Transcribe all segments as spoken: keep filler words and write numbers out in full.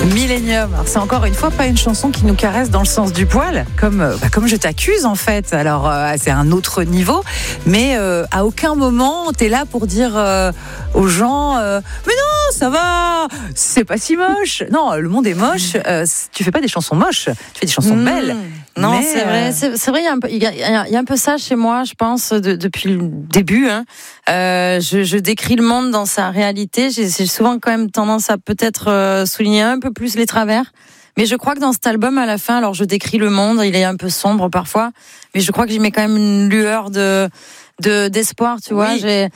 Millennium. Alors, c'est encore une fois pas une chanson qui nous caresse dans le sens du poil, comme, bah, comme je t'accuse en fait. Alors euh, c'est un autre niveau, mais euh, à aucun moment t'es là pour dire euh, aux gens euh, mais non ça va, c'est pas si moche. Non, le monde est moche. Euh, tu fais pas des chansons moches, tu fais des chansons mmh. belles. Non, mais, c'est vrai, c'est, c'est vrai. Il y a un peu, il y a, il y a un peu ça chez moi, je pense, de, depuis le début. Hein. Euh, je, je décris le monde dans sa réalité. J'ai, j'ai souvent quand même tendance à peut-être euh, souligner un peu plus les travers. Mais je crois que dans cet album, à la fin, alors je décris le monde, il est un peu sombre parfois, mais je crois que j'y mets quand même une lueur de, de d'espoir, tu vois. Oui. J'ai,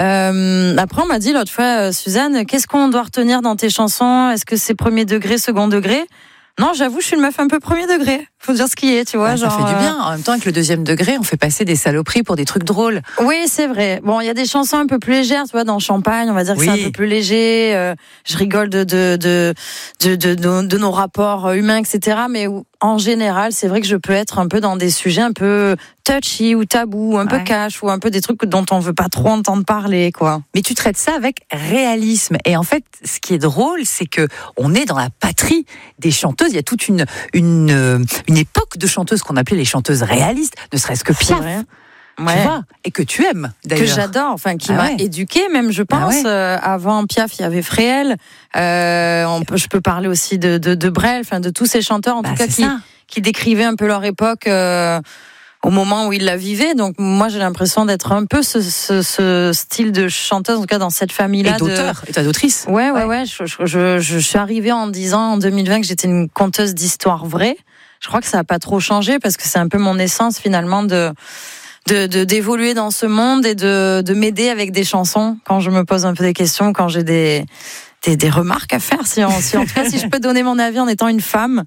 euh, après, on m'a dit l'autre fois, Suzanne, qu'est-ce qu'on doit retenir dans tes chansons ? Est-ce que c'est premier degré, second degré ? Non, j'avoue, je suis une meuf un peu premier degré. Faut dire ce qui est, tu vois. Bah, genre, ça fait du bien. En même temps, avec le deuxième degré, on fait passer des saloperies pour des trucs drôles. Oui, c'est vrai. Bon, il y a des chansons un peu plus légères, tu vois, dans Champagne, on va dire que oui. c'est un peu plus léger. Euh, je rigole de de de de, de, de, de nos rapports humains, et cetera. Mais en général, c'est vrai que je peux être un peu dans des sujets un peu touchy ou tabou, un ouais. peu cash, ou un peu des trucs dont on veut pas trop entendre parler, quoi. Mais tu traites ça avec réalisme. Et en fait, ce qui est drôle, c'est que on est dans la patrie des chanteuses. Il y a toute une une une époque de chanteuses qu'on appelait les chanteuses réalistes, ne serait-ce que Piaf. Ouais. Tu vois, et que tu aimes d'ailleurs. Que j'adore, enfin qui ah m'a ouais. éduquée même, je pense. Ah ouais. euh, avant Piaf, il y avait Fréhel. Euh, on peut, je peux parler aussi de de, de Brel, enfin de tous ces chanteurs en bah, tout cas qui ça. qui décrivaient un peu leur époque. Euh, au moment où ils la vivaient, donc moi j'ai l'impression d'être un peu ce, ce, ce style de chanteuse, en tout cas dans cette famille-là. Et d'auteur, de... et toi d'autrice. Ouais, ouais, ouais. Je, je, je, je suis arrivée en disant en deux mille vingt que j'étais une conteuse d'histoires vraies. Je crois que ça n'a pas trop changé parce que c'est un peu mon essence finalement de, de, de d'évoluer dans ce monde et de, de m'aider avec des chansons quand je me pose un peu des questions, quand j'ai des, des, des remarques à faire. Si, en, si en tout cas, si je peux donner mon avis en étant une femme,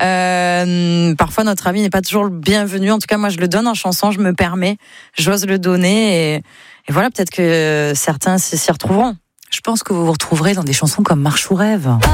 euh, parfois notre avis n'est pas toujours le bienvenu. En tout cas, moi, je le donne en chanson, je me permets, j'ose le donner et, et voilà, peut-être que certains s'y retrouveront. Je pense que vous vous retrouverez dans des chansons comme Marche ou Rêve.